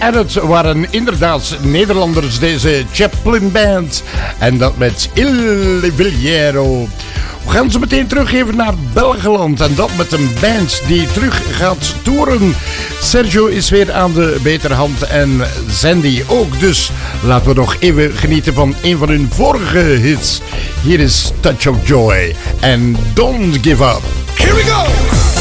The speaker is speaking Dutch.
En het waren inderdaad Nederlanders, deze Chaplin Band. En dat met Il Villero. We gaan ze meteen teruggeven naar Belgeland. En dat met een band die terug gaat toeren. Sergio is weer aan de betere hand en Sandy ook. Dus laten we nog even genieten van een van hun vorige hits. Hier is Touch of Joy en Don't Give Up. Here we go!